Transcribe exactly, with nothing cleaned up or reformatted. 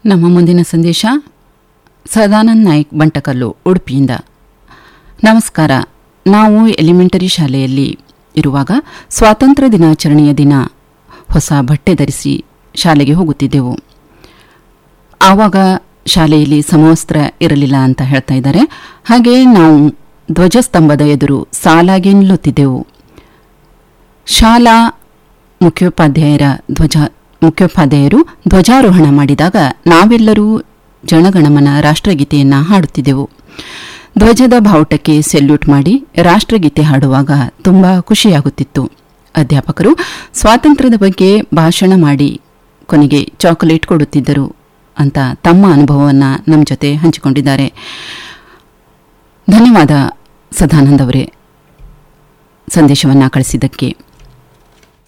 ನಮ್ಮ ಮುಂದಿನ ಸಂದೇಶ ಸದಾನಂದ್ ನಾಯ್ಕ್ ಬಂಟಕಲ್ಲು ಉಡುಪಿಯಿಂದ. ನಮಸ್ಕಾರ. ನಾವು ಎಲಿಮೆಂಟರಿ ಶಾಲೆಯಲ್ಲಿ ಇರುವಾಗ ಸ್ವಾತಂತ್ರ್ಯ ದಿನಾಚರಣೆಯ ದಿನ ಹೊಸ ಬಟ್ಟೆ ಧರಿಸಿ ಶಾಲೆಗೆ ಹೋಗುತ್ತಿದ್ದೆವು. ಆವಾಗ ಶಾಲೆಯಲ್ಲಿ ಸಮವಸ್ತ್ರ ಇರಲಿಲ್ಲ ಅಂತ ಹೇಳ್ತಾ ಇದ್ದಾರೆ. ಹಾಗೆ ನಾವು ಧ್ವಜಸ್ತಂಭದ ಎದುರು ಸಾಲಾಗಿ ನಿಲ್ಲುತ್ತಿದ್ದೆವು. ಶಾಲಾ ಮುಖ್ಯೋಪಾಧ್ಯಾಯರ ಧ್ವಜ ಮುಖ್ಯೋಪಾಧ್ಯಾಯರು ಧ್ವಜಾರೋಹಣ ಮಾಡಿದಾಗ ನಾವೆಲ್ಲರೂ ಜನಗಣಮನ ರಾಷ್ಟ್ರಗೀತೆಯನ್ನು ಹಾಡುತ್ತಿದ್ದೆವು. ಧ್ವಜದ ಬಾವುಟಕ್ಕೆ ಸೆಲ್ಯೂಟ್ ಮಾಡಿ ರಾಷ್ಟ್ರಗೀತೆ ಹಾಡುವಾಗ ತುಂಬ ಖುಷಿಯಾಗುತ್ತಿತ್ತು. ಅಧ್ಯಾಪಕರು ಸ್ವಾತಂತ್ರ್ಯದ ಬಗ್ಗೆ ಭಾಷಣ ಮಾಡಿ ಕೊನೆಗೆ ಚಾಕೊಲೇಟ್ ಕೊಡುತ್ತಿದ್ದರು ಅಂತ ತಮ್ಮ ಅನುಭವವನ್ನು ನಮ್ಮ ಜೊತೆ ಹಂಚಿಕೊಂಡಿದ್ದಾರೆ. ಧನ್ಯವಾದ ಸದಾನಂದ್ ಅವರೇ ಸಂದೇಶವನ್ನು ಕಳಿಸಿದ್ದಕ್ಕೆ.